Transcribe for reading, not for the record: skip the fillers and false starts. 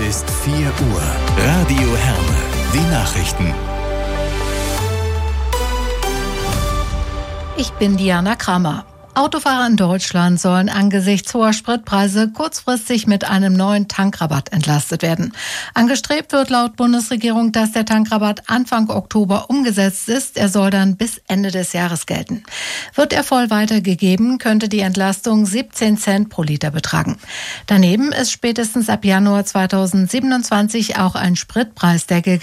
ist 4 Uhr. Radio Herne. Die Nachrichten. Ich bin Diana Kramer. Autofahrer in Deutschland sollen angesichts hoher Spritpreise kurzfristig mit einem neuen Tankrabatt entlastet werden. Angestrebt wird laut Bundesregierung, dass der Tankrabatt Anfang Oktober umgesetzt ist. Er soll dann bis Ende des Jahres gelten. Wird er voll weitergegeben, könnte die Entlastung 17 Cent pro Liter betragen. Daneben ist spätestens ab Januar 2027 auch ein Spritpreisdeckel